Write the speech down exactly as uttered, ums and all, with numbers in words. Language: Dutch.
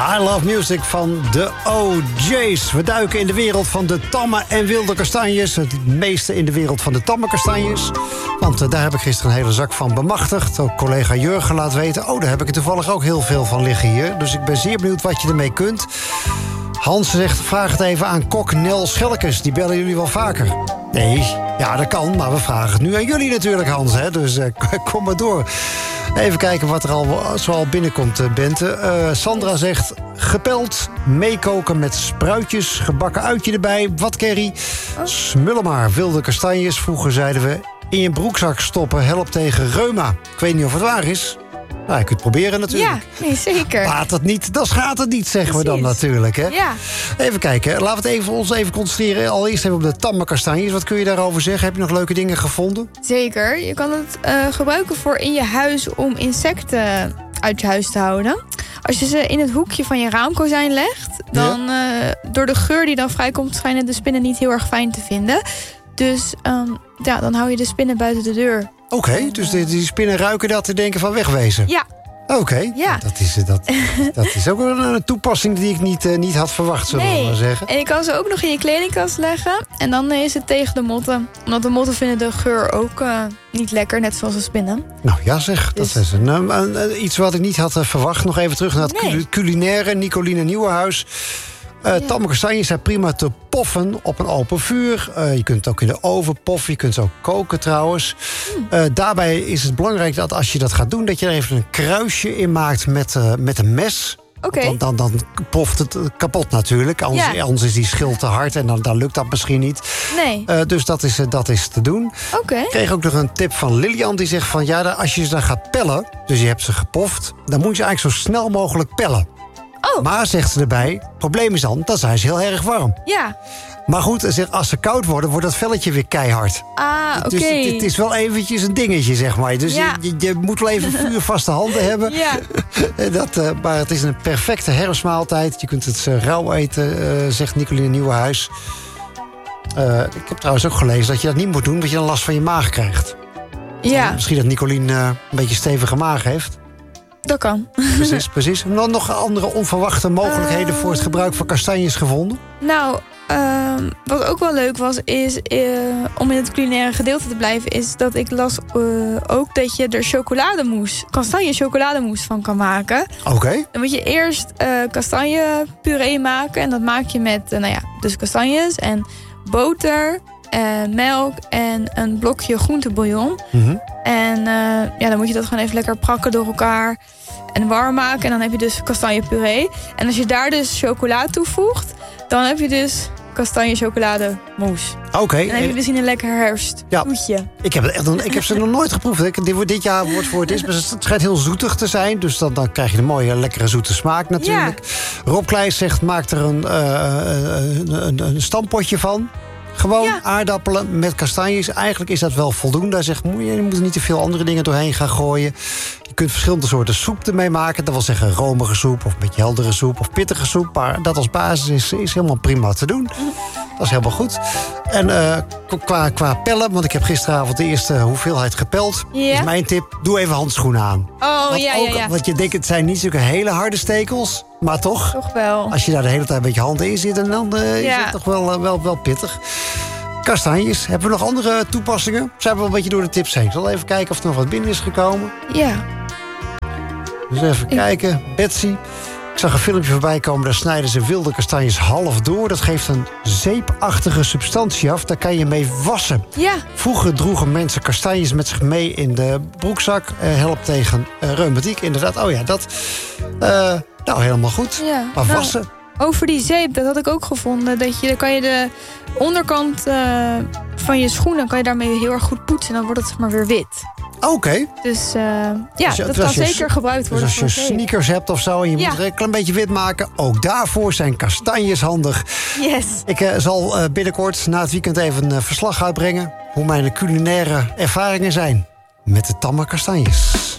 I Love Music van de O J's. We duiken in de wereld van de tamme en wilde kastanjes. Het meeste in de wereld van de tamme kastanjes. Want uh, daar heb ik gisteren een hele zak van bemachtigd. Ook collega Jurgen laat weten. Oh, daar heb ik er toevallig ook heel veel van liggen hier. Dus ik ben zeer benieuwd wat je ermee kunt. Hans zegt, vraag het even aan kok Nel Schelkes. Die bellen jullie wel vaker. Nee, ja, dat kan, maar we vragen het nu aan jullie natuurlijk, Hans. Hè? Dus uh, kom maar door. Even kijken wat er al zoal binnenkomt, uh, Bente. Uh, Sandra zegt, gepeld, meekoken met spruitjes, gebakken uitje erbij, wat curry. Oh. Smullen maar, wilde kastanjes, vroeger zeiden we, in je broekzak stoppen, helpt tegen reuma. Ik weet niet of het waar is. Nou, je kunt het proberen natuurlijk. Ja, nee, zeker. Baat het niet, dan schaadt het niet, zeggen Precies. we dan natuurlijk. Hè? Ja. Even kijken, laten we het even, ons even concentreren. Allereerst even op de tamme kastanjes. Wat kun je daarover zeggen? Heb je nog leuke dingen gevonden? Zeker. Je kan het uh, gebruiken voor in je huis om insecten uit je huis te houden. Als je ze in het hoekje van je raamkozijn legt, dan ja. uh, door de geur die dan vrijkomt, schijnen de spinnen niet heel erg fijn te vinden. Dus um, ja, dan hou je de spinnen buiten de deur. Oké, okay, dus die, die spinnen ruiken dat te denken van wegwezen? Ja. Oké, okay. ja. dat, is, dat, dat is ook een, een toepassing die ik niet, uh, niet had verwacht, zullen nee. we maar zeggen. En je kan ze ook nog in je kledingkast leggen. En dan is het tegen de motten. Omdat de motten vinden de geur ook uh, niet lekker, net zoals de spinnen. Nou ja zeg, dus. dat is een, een, een, iets wat ik niet had uh, verwacht. Nog even terug naar het nee. culinaire. Nicoline Nieuwenhuis. Uh, ja. Tamme kastanjes zijn prima te poffen op een open vuur. Uh, je kunt het ook in de oven poffen. Je kunt ze ook koken trouwens. Mm. Uh, daarbij is het belangrijk dat als je dat gaat doen, dat je er even een kruisje in maakt met, uh, met een mes. Okay. Dan, dan, dan poft het kapot natuurlijk. Anders, ja. anders is die schil te hard en dan, dan lukt dat misschien niet. Nee. Uh, dus dat is, uh, dat is te doen. Okay. Ik kreeg ook nog een tip van Lilian. Die zegt van ja, als je ze dan gaat pellen, dus je hebt ze gepoft, dan moet je eigenlijk zo snel mogelijk pellen. Oh. Maar, zegt ze erbij, het probleem is dan, dan zijn ze heel erg warm. Ja. Maar goed, zegt, als ze koud worden, wordt dat velletje weer keihard. Ah, oké. Dus het, het is wel eventjes een dingetje, zeg maar. Dus ja. je, je moet wel even vuurvaste handen hebben. Ja. dat, uh, maar het is een perfecte herfstmaaltijd. Je kunt het uh, rauw eten, uh, zegt Nicoline Nieuwenhuis. Uh, ik heb trouwens ook gelezen dat je dat niet moet doen, dat je dan last van je maag krijgt. Ja. Uh, misschien dat Nicoline uh, een beetje stevige maag heeft. Dat kan. Precies, precies. En dan nog andere onverwachte mogelijkheden uh, voor het gebruik van kastanjes gevonden? Nou, uh, wat ook wel leuk was, is uh, om in het culinaire gedeelte te blijven, is dat ik las uh, ook dat je er chocolademousse, kastanje chocolademousse van kan maken. Oké. Okay. Dan moet je eerst uh, kastanjepuree maken. En dat maak je met, uh, nou ja, dus kastanjes en boter, uh, melk en een blokje groentebouillon. Mm-hmm. En uh, ja, dan moet je dat gewoon even lekker prakken door elkaar en warm maken. En dan heb je dus kastanjepuree. En als je daar dus chocola toevoegt, dan heb je dus kastanje chocolademousse. Oké. Okay. En dan heb je dus in een lekker herfsttoetje. Ja. Ik heb, echt, ik heb ze nog nooit geproefd. Ik, dit, dit jaar wordt voor het eerst. Maar het schijnt heel zoetig te zijn. Dus dan, dan krijg je een mooie, lekkere, zoete smaak natuurlijk. Ja. Rob Kleijs zegt, maak er een, uh, een, een, een stampotje van. Gewoon ja. aardappelen met kastanjes. Eigenlijk is dat wel voldoende. Hij zegt, je moet er niet te veel andere dingen doorheen gaan gooien. Je kunt verschillende soorten soep ermee maken. Dat wil zeggen romige soep of een beetje heldere soep of pittige soep. Maar dat als basis is, is helemaal prima te doen. Dat is helemaal goed. En uh, qua, qua pellen, want ik heb gisteravond de eerste hoeveelheid gepeld. Ja. Is mijn tip, doe even handschoenen aan. Oh, want ja, ook, ja, ja. Want je denkt, het zijn niet zulke hele harde stekels. Maar toch, toch wel. Als je daar de hele tijd een beetje handen in zit, dan uh, ja. is het toch wel, uh, wel, wel pittig. Kastanjes. Hebben we nog andere toepassingen? Zijn we wel een beetje door de tips heen? Ik zal even kijken of er nog wat binnen is gekomen. Ja. Dus even ik... kijken. Betsy. Ik zag een filmpje voorbij komen. Daar snijden ze wilde kastanjes half door. Dat geeft een zeepachtige substantie af. Daar kan je mee wassen. Ja. Vroeger droegen mensen kastanjes met zich mee in de broekzak. Uh, helpt tegen uh, reumatiek. Inderdaad. Oh ja, dat... Uh, nou, helemaal goed. Ja. Maar nou. wassen... Over die zeep, dat had ik ook gevonden. Dat je, dan kan je de onderkant uh, van je schoenen kan je daarmee heel erg goed poetsen. En dan wordt het zeg maar weer wit. Oké. Okay. Dus uh, ja, dus, dat kan zeker je, gebruikt worden. Dus als je sneakers hebt of zo en je ja. moet er een klein beetje wit maken, ook daarvoor zijn kastanjes handig. Yes. Ik uh, zal uh, binnenkort na het weekend even een uh, verslag uitbrengen hoe mijn culinaire ervaringen zijn met de tamme kastanjes.